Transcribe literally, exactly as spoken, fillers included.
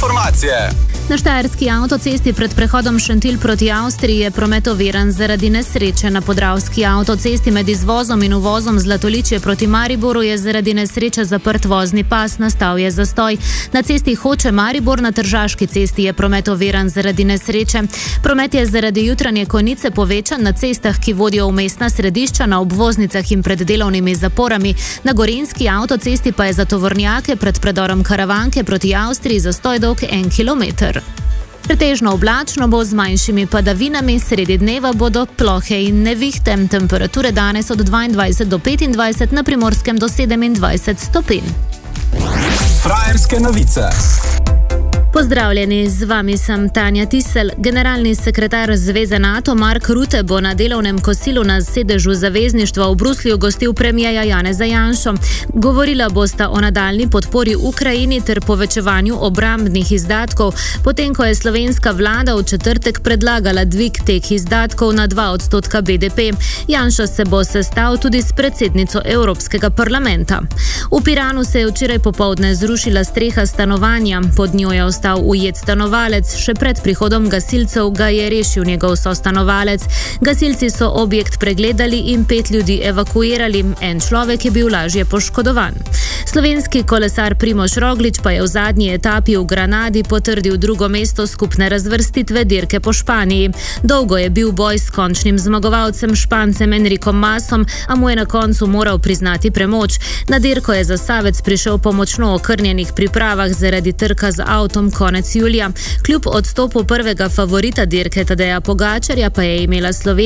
informacije. Na štajerski avtocesti pred prehodom Šentilj proti Avstriji je promet oviran zaradi nesreče. Na podravski avtocesti med izvozom in uvozom Zlatoličje proti Mariboru je zaradi nesreče zaprt vozni pas, nastal je zastoj. Na cesti Hoče-Maribor na Tržaški cesti je promet oviran zaradi nesreče. Promet je zaradi jutranje konice povečan na cestah, ki vodijo v mestna središča, na obvoznicah in pred delovnimi zaporami. Na Gorenjski avtocesti pa je za tovornjake pred predorom Karavanke proti Avstriji zastoj dolg en kilometer. Pretežno oblačno bo z manjšimi padavinami, sredi dneva bodo plohe in nevihte. Temperature danes od dvaindvajset do petindvajset, na Primorskem do sedemindvajset stopinj. Frajerske novice. Pozdravljeni, z vami sem Tanja Tisel. Generalni sekretar Zveze NATO Mark Rutte bo na delovnem kosilu na sedežu zavezništva v Bruslju gostil premierja Janeza Janšo. Govorila bosta o nadaljni podpori Ukrajini ter povečevanju obrambnih izdatkov, potem ko je slovenska vlada v četrtek predlagala dvig teh izdatkov na dva odstotka B D P. Janša se bo sestal tudi s predsednico Evropskega parlamenta. V Piranu se je včeraj popoldne zrušila streha stanovanja, pod njo je ostal ujet stanovalec, še pred prihodom gasilcev ga je rešil njegov sostanovalec. Gasilci so objekt pregledali in pet ljudi evakuirali, en človek je bil lažje poškodovan. Slovenski kolesar Primož Roglič pa je v zadnji etapi v Granadi potrdil drugo mesto skupne razvrstitve dirke po Španiji. Dolgo je bil boj s končnim zmagovalcem Špancem Enrikom Masom, a mu je na koncu moral priznati premoč. Na dirko je zasavec prišel po močno okrnjenih pripravah zaradi trka z avtom konec julija. Kljub odstopu prvega favorita dirke Tadeja Pogačarja pa je imela Slovenija